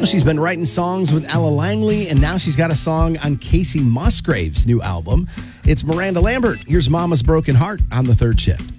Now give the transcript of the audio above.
Well, she's been writing songs with Ella Langley, and now she's got a song on Casey Musgrave's new album. It's Miranda Lambert. Here's Mama's Broken Heart on the Third Shift.